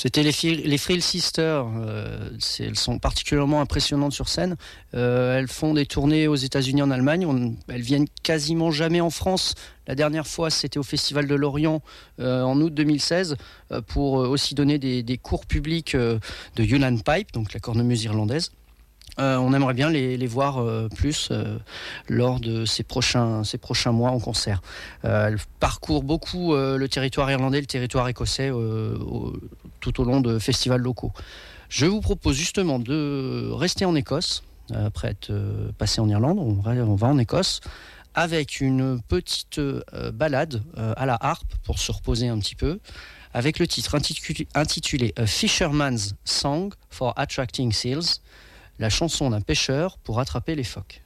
C'était les Frill Sisters. Elles sont particulièrement impressionnantes sur scène. Elles font des tournées aux États-Unis, en Allemagne. Elles viennent quasiment jamais en France. La dernière fois, c'était au Festival de Lorient en août 2016 pour aussi donner des cours publics de Yulin Pipe, donc la cornemuse irlandaise. On aimerait bien les voir plus lors de ces prochains mois en concert. Elles parcourent beaucoup le territoire irlandais, le territoire écossais tout au long de festivals locaux. Je vous propose justement de rester en Écosse, après être passé en Irlande. On va en Écosse avec une petite balade à la harpe pour se reposer un petit peu, avec le titre intitulé A Fisherman's Song for Attracting Seals, la chanson d'un pêcheur pour attraper les phoques.